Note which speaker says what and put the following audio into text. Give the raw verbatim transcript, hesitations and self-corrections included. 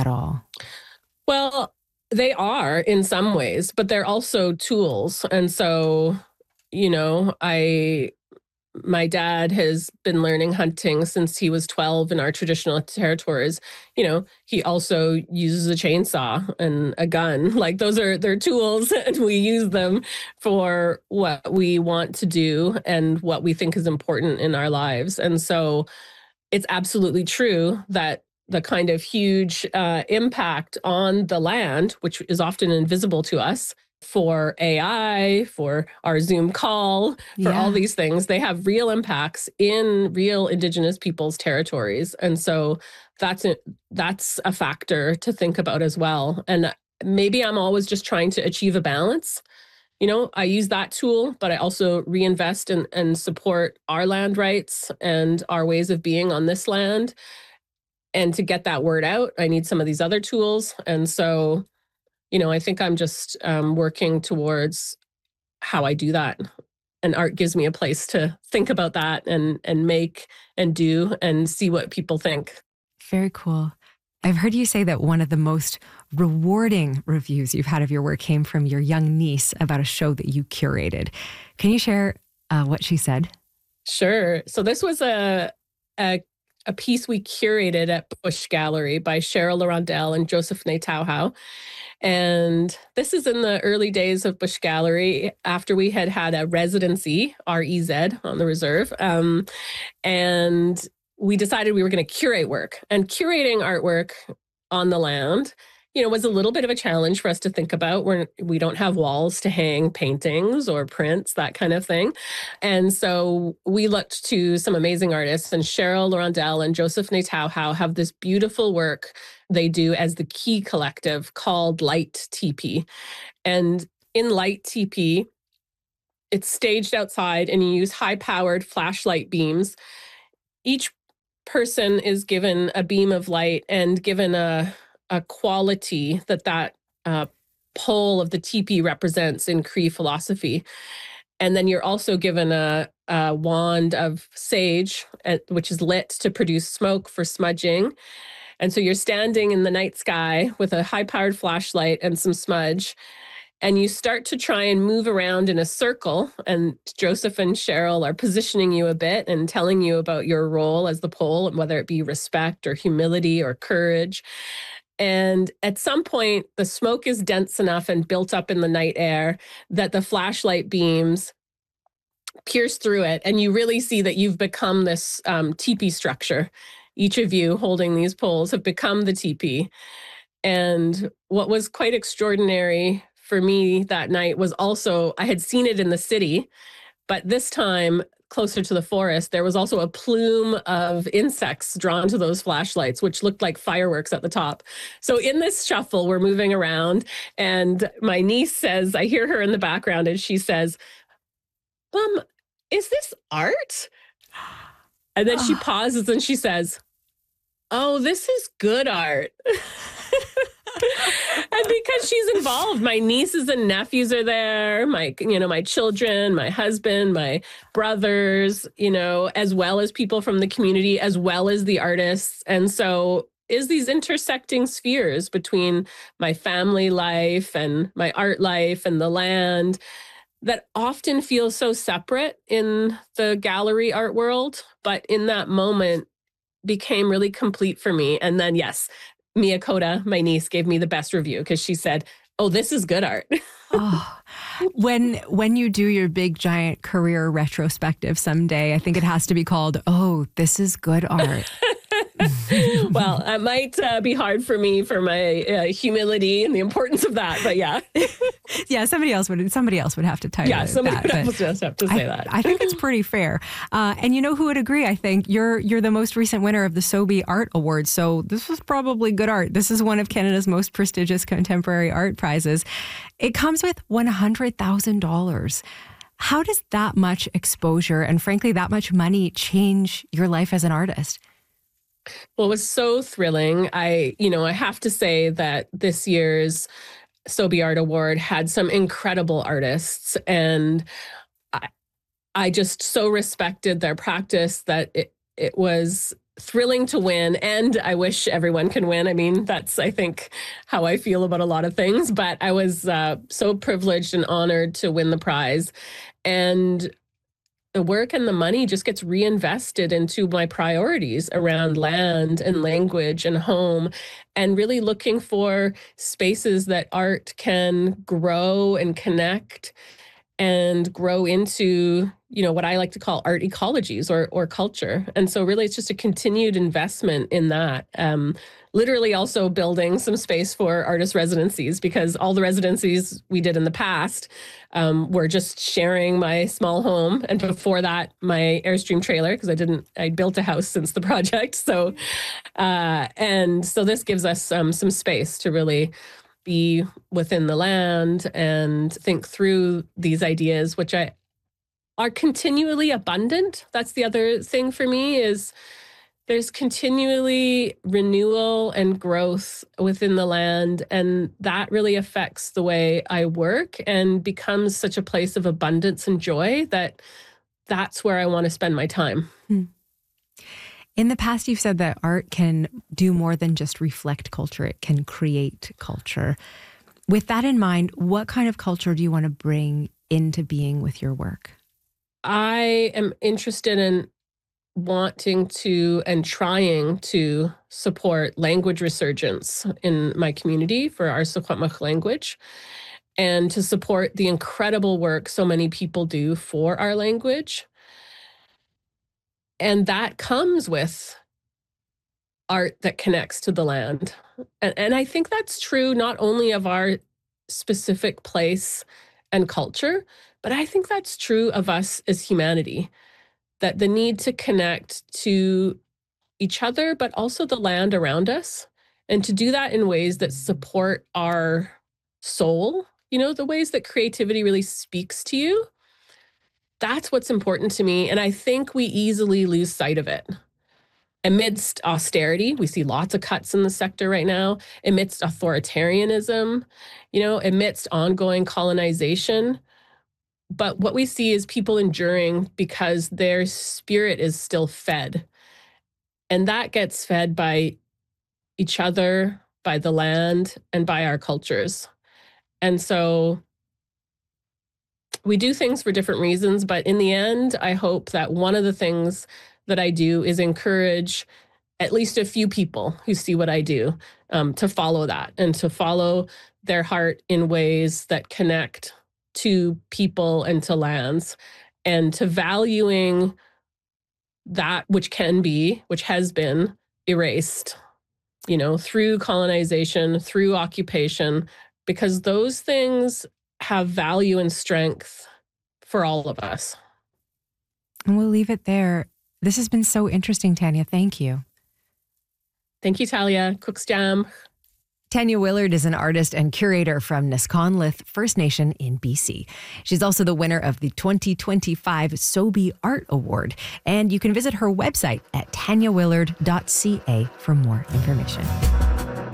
Speaker 1: at all?
Speaker 2: Well, they are in some ways, but they're also tools. And so, you know, I my dad has been learning hunting since he was twelve in our traditional territories. You know, he also uses a chainsaw and a gun. Like those are their tools, and we use them for what we want to do and what we think is important in our lives. And so it's absolutely true that the kind of huge uh, impact on the land, which is often invisible to us, for A I, for our Zoom call, for all
Speaker 1: Yeah.
Speaker 2: these things, they have real impacts in real Indigenous peoples' territories. And so that's a, that's a factor to think about as well. And maybe I'm always just trying to achieve a balance. You know, I use that tool, but I also reinvest and, and support our land rights and our ways of being on this land. And to get that word out, I need some of these other tools. And so, you know, I think I'm just um, working towards how I do that. And art gives me a place to think about that and and make and do and see what people think.
Speaker 1: Very cool. I've heard you say that one of the most rewarding reviews you've had of your work came from your young niece about a show that you curated. Can you share uh, what she said?
Speaker 2: Sure. So this was a, a a piece we curated at Bush Gallery by Cheryl Laurendale and Joseph Tauhau. And this is in the early days of Bush Gallery after we had had a residency, R E Z, on the reserve. Um, and we decided we were going to curate work. And curating artwork on the land, you know, was a little bit of a challenge for us to think about. We're, we don't have walls to hang paintings or prints, that kind of thing. And so we looked to some amazing artists, and Cheryl Laurendale and Joseph Tauhau have this beautiful work they do as the Key Collective called Light T P. And in Light T P, it's staged outside and you use high-powered flashlight beams. Each person is given a beam of light and given a a quality that that uh, pole of the teepee represents in Cree philosophy. And then you're also given a, a wand of sage, uh, which is lit to produce smoke for smudging. And so you're standing in the night sky with a high-powered flashlight and some smudge, and you start to try and move around in a circle. And Joseph and Cheryl are positioning you a bit and telling you about your role as the pole, and whether it be respect or humility or courage. And at some point, the smoke is dense enough and built up in the night air that the flashlight beams pierce through it. And you really see that you've become this um, teepee structure. Each of you holding these poles have become the teepee. And what was quite extraordinary for me that night was also, I had seen it in the city, but this time, closer to the forest, there was also a plume of insects drawn to those flashlights, which looked like fireworks at the top. So in this shuffle, we're moving around, and my niece says, I hear her in the background, and she says, Mom, is this art? And then she pauses and she says, oh, this is good art. And because she's involved, my nieces and nephews are there, my, you know, my children, my husband, my brothers, you know, as well as people from the community, as well as the artists. And so is these intersecting spheres between my family life and my art life and the land that often feel so separate in the gallery art world, but in that moment became really complete for me. And then, yes, Mia Coda, my niece, gave me the best review because she said, oh, this is good art.
Speaker 1: Oh, when when you do your big giant career retrospective someday, I think it has to be called, oh, this is good art.
Speaker 2: Well, it might uh, be hard for me for my uh, humility and the importance of that, but yeah.
Speaker 1: Yeah, somebody else would somebody else would have to tell
Speaker 2: yeah,
Speaker 1: you
Speaker 2: somebody
Speaker 1: that.
Speaker 2: else would have to say
Speaker 1: I,
Speaker 2: that.
Speaker 1: I think it's pretty fair. Uh, and you know who would agree? I think you're you're the most recent winner of the Sobey Art Award, so this was probably good art. This is one of Canada's most prestigious contemporary art prizes. It comes with one hundred thousand dollars. How does that much exposure and frankly that much money change your life as an artist?
Speaker 2: Well, it was so thrilling. I, you know, I have to say that this year's Sobey Art Award had some incredible artists, and I, I just so respected their practice that it, it was thrilling to win, and I wish everyone can win. I mean, that's, I think, how I feel about a lot of things, but I was uh, so privileged and honored to win the prize. And the work and the money just gets reinvested into my priorities around land and language and home, and really looking for spaces that art can grow and connect and grow into, you know, what I like to call art ecologies or or culture. And so really it's just a continued investment in that. Um, literally also building some space for artist residencies, because all the residencies we did in the past um, were just sharing my small home. And before that, my Airstream trailer, because I didn't, I built a house since the project. So, uh, and so this gives us um, some space to really be within the land and think through these ideas, which I are continually abundant. That's the other thing for me, is there's continually renewal and growth within the land. And that really affects the way I work and becomes such a place of abundance and joy that that's where I want to spend my time.
Speaker 1: Hmm. In the past, you've said that art can do more than just reflect culture. It can create culture. With that in mind, what kind of culture do you want to bring into being with your work?
Speaker 2: I am interested in wanting to and trying to support language resurgence in my community for our Secwepemc language, and to support the incredible work so many people do for our language. And that comes with art that connects to the land. And, and I think that's true not only of our specific place and culture, but I think that's true of us as humanity, that the need to connect to each other, but also the land around us, and to do that in ways that support our soul, you know, the ways that creativity really speaks to you. That's what's important to me. And I think we easily lose sight of it. Amidst austerity, we see lots of cuts in the sector right now, amidst authoritarianism, you know, amidst ongoing colonization. But what we see is people enduring because their spirit is still fed. And that gets fed by each other, by the land, and by our cultures. And so we do things for different reasons, but in the end, I hope that one of the things that I do is encourage at least a few people who see what I do um, to follow that, and to follow their heart in ways that connect to people and to lands, and to valuing that which can be, which has been erased, you know, through colonization, through occupation, because those things have value and strength for all of us.
Speaker 1: And we'll leave it there. This has been so interesting, Tanya. Thank you.
Speaker 2: Thank you, Talia. Cook's-Jam.
Speaker 1: Tanya Willard is an artist and curator from Nisconluth First Nation in B C. She's also the winner of the twenty twenty-five Sobey Art Award. And you can visit her website at tanya willard dot c a for more information.